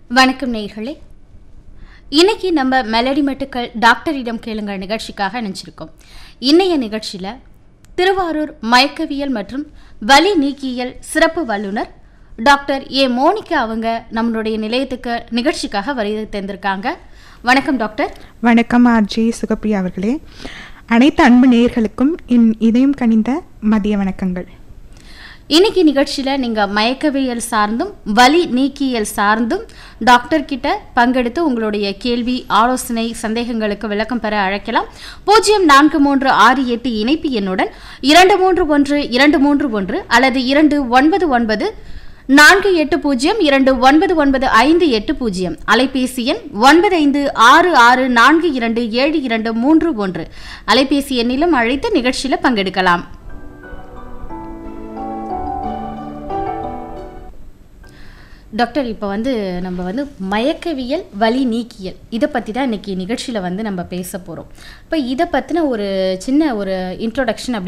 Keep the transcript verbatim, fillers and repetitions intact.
வணக்கம் நேயர்களே. இன்னைக்கு நம்ம மெலடி மெட்டுக்கள் டாக்டரிடம் கேளுங்க நிகழ்ச்சிக்காக நினைச்சிருக்கோம். இன்னைய நிகழ்ச்சியில் திருவாரூர் மயக்கவியல் மற்றும் வலி நீக்கியல் சிறப்பு வல்லுநர் டாக்டர் ஏ மோனிகா அவங்க நம்மளுடைய நிலையத்துக்கு நிகழ்ச்சிக்காக வருகை தந்திருக்காங்க. வணக்கம் டாக்டர். வணக்கம் ஆர்ஜி சுகப்பிரியா அவர்களே. அனைத்து அன்பு நேயர்களுக்கும் என் இதயம் கனிந்த மதிய வணக்கங்கள். இன்னைக்கு நிகழ்ச்சியில் நீங்கள் மயக்கவியல் சார்ந்தும் வலி நீக்கியல் சார்ந்தும் டாக்டர் கிட்ட பங்கெடுத்து உங்களுடைய கேள்வி, ஆலோசனை, சந்தேகங்களுக்கு விளக்கம் பெற அழைக்கலாம். பூஜ்ஜியம் நான்கு மூன்று ஆறு எட்டு இணைப்பு எண்ணுடன் இரண்டு மூன்று ஒன்று இரண்டு மூன்று ஒன்று அல்லது இரண்டு ஒன்பது ஒன்பது நான்கு எட்டு பூஜ்ஜியம் இரண்டு ஒன்பது ஒன்பது ஐந்து எட்டு பூஜ்ஜியம், அலைபேசி எண் ஒன்பது ஐந்து ஆறு ஆறு நான்கு இரண்டு ஏழு இரண்டு மூன்று ஒன்று அலைபேசி எண்ணிலும் அழைத்து நிகழ்ச்சியில் பங்கெடுக்கலாம். டாக்டர், இப்போ வந்து நம்ம வந்து மயக்கவியல் வலி நீக்கியல் இதை பற்றி தான் இன்றைக்கி நிகழ்ச்சியில் வந்து நம்ம பேச போகிறோம். இப்போ இதை பற்றின ஒரு சின்ன ஒரு இன்ட்ரோடக்ஷன் அப்படி